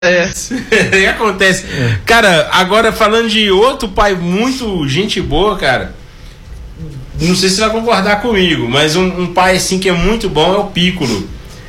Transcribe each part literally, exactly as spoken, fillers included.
É, é acontece. É. Cara, agora falando de outro pai muito gente boa, cara. Não sei se você vai concordar comigo, mas um, um pai assim que é muito bom é o Piccolo.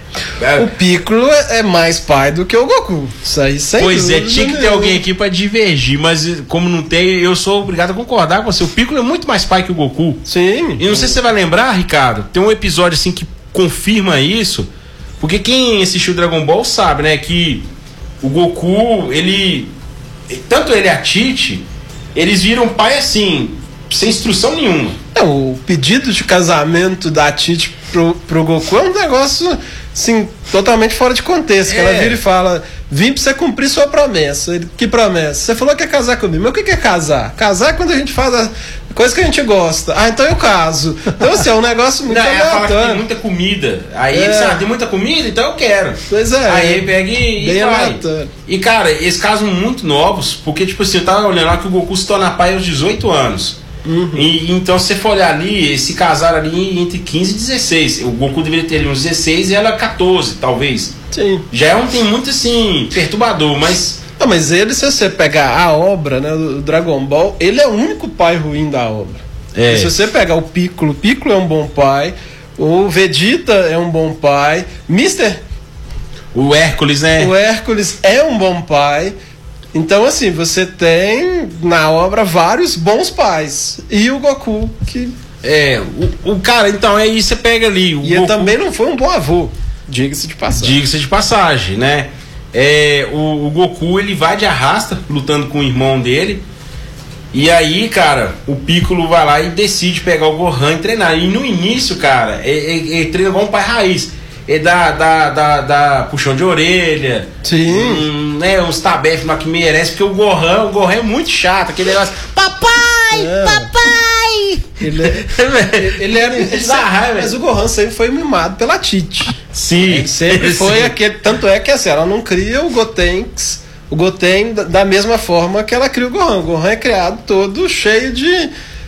O Piccolo é mais pai do que o Goku. Isso aí sem Pois é, tinha que ter nenhuma. alguém aqui pra divergir, mas como não tem, eu sou obrigado a concordar com você. O Piccolo é muito mais pai que o Goku. Sim. E não sei se você vai lembrar, Ricardo, tem um episódio assim que confirma isso, porque quem assistiu Dragon Ball sabe, né, que o Goku, ele, tanto ele e a Tite, eles viram pai assim, sem instrução nenhuma. É, o pedido de casamento da Tite pro, pro Goku é um negócio, assim, totalmente fora de contexto. É. Que ela vira e fala: vim pra você cumprir sua promessa. Ele: que promessa? Você falou que ia casar comigo. Mas o que é casar? Casar é quando a gente faz a coisa que a gente gosta. Ah, então eu caso. Então, assim, é um negócio muito aleatório. Ela fala que tem muita comida. Aí é. ele diz: ah, tem muita comida? Então eu quero. Pois é. Aí ele pega e, e vai. E, cara, esses casos muito novos, porque, tipo assim, eu tava olhando lá que o Goku se torna pai aos dezoito anos. Uhum. E, então, se você for olhar ali, se casaram ali entre quinze e dezesseis. O Goku deveria ter ali uns dezesseis e ela catorze, talvez. Sim. Já é um tem muito assim, perturbador, mas. Não, mas ele, se você pegar a obra, né, do Dragon Ball, ele é o único pai ruim da obra. É. Se você pegar o Piccolo, o Piccolo é um bom pai, o Vegeta é um bom pai, Mister O Hércules, né? O Hércules é um bom pai. Então, assim, você tem na obra vários bons pais. E o Goku, que. É, o, o cara, então, aí você pega ali. O e Goku... ele também não foi um bom avô, diga-se de passagem. Diga-se de passagem, né? É, o, o Goku, ele vai de arrasta, lutando com o irmão dele. E aí, cara, o Piccolo vai lá e decide pegar o Gohan e treinar. E no início, cara, ele, ele treina igual um pai raiz. Ele dá, dá, dá, dá puxão de orelha. Sim. Um, né, uns tabefes lá que merece, porque o Gohan, o Gohan é muito chato, aquele negócio. Papai! É. Papai! Ele, é, ele, ele era. Ele dá raiva, mas o Gohan sempre foi mimado pela Tite. Sim. Ele sempre foi sim. aquele. Tanto é que assim, ela não cria o Gotenks, o Goten da mesma forma que ela cria o Gohan. O Gohan é criado todo cheio de.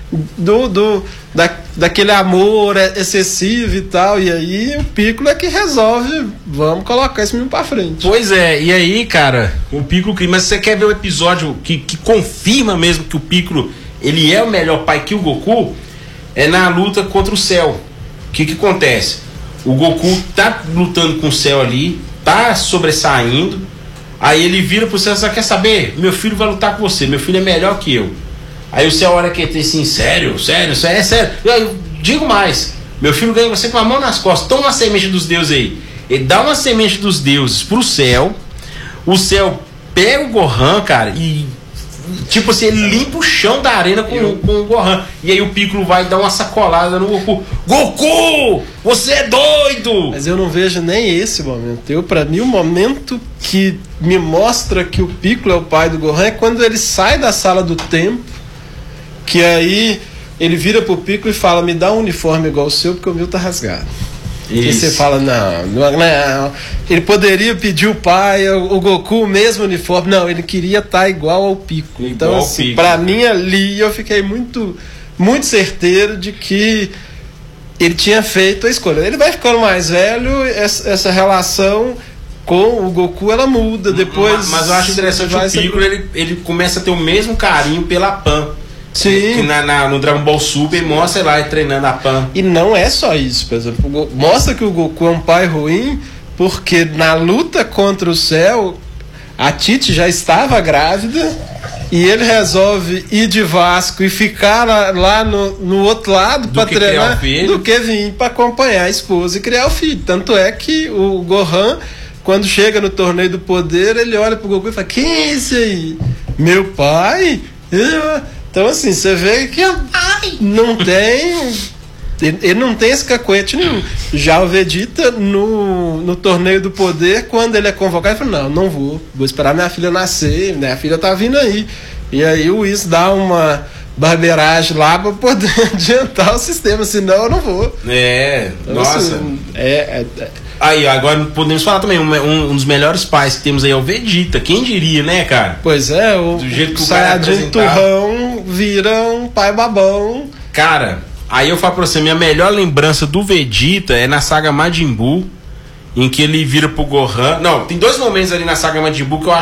Do, do, da, daquele amor excessivo e tal. E aí o Piccolo é que resolve. Vamos colocar esse menino pra frente. Pois é, e aí, cara, o Piccolo. Mas você quer ver o episódio que, que confirma mesmo que o Piccolo ele é o melhor pai que o Goku? É na luta contra o Cell. O que que acontece? O Goku tá lutando com o Cell ali, tá sobressaindo. Aí ele vira pro Cell e fala: quer saber? Meu filho vai lutar com você, meu filho é melhor que eu. Aí o Cell olha que tem assim: sério, sério, sério, é sério. Eu digo mais: meu filho ganha você com a mão nas costas. Toma uma semente dos deuses aí. Ele dá uma semente dos deuses pro Cell. O Cell pega o Gohan, cara, e tipo assim, ele limpa o chão da arena com, eu... com o Gohan. E aí o Piccolo vai dar uma sacolada no Goku. Goku! Você é doido! Mas eu não vejo nem esse momento. Eu, pra mim, o momento que me mostra que o Piccolo é o pai do Gohan é quando ele sai da sala do tempo. Que aí ele vira pro Piccolo e fala: me dá um uniforme igual o seu, porque o meu tá rasgado. Isso. E você fala: não, não, não. Ele poderia pedir o pai, o, o Goku, o mesmo uniforme. Não, ele queria estar igual ao Piccolo. Então, igual assim, Piccolo. Pra mim ali eu fiquei muito, muito certeiro de que ele tinha feito a escolha. Ele vai ficando mais velho, essa, essa relação com o Goku ela muda depois. Mas, mas eu acho interessante o Piccolo, ele, ele começa a ter o mesmo carinho pela Pan. Sim. Que na, na, no Dragon Ball Super mostra lá ele treinando a Pan. E não é só isso, por exemplo. Mostra que o Goku é um pai ruim, porque na luta contra o Cell, a Tite já estava grávida e ele resolve ir de Vasco e ficar lá, lá no, no outro lado para treinar do que vir para acompanhar a esposa e criar o filho. Tanto é que o Gohan, quando chega no Torneio do Poder, ele olha pro Goku e fala: quem é esse aí? Meu pai? Eu... Então, assim, você vê que não tem. Ele não tem esse cacuete nenhum. Já o Vegeta, no, no Torneio do Poder, quando ele é convocado, ele fala: não, não vou. Vou esperar minha filha nascer. Minha filha tá vindo aí. E aí o Whis dá uma barbeiragem lá pra poder adiantar o sistema. Senão eu não vou. É, então, nossa. Assim, é, é, é. Aí, agora podemos falar também, um, um, um dos melhores pais que temos aí é o Vegeta. Quem diria, né, cara? Pois é, o do jeito que o Saiyajin turrão vira um pai babão. Cara, aí eu falo pra você, minha melhor lembrança do Vegeta é na saga Majin Buu, em que ele vira pro Gohan. Não, tem dois momentos ali na saga Majin Buu que eu acho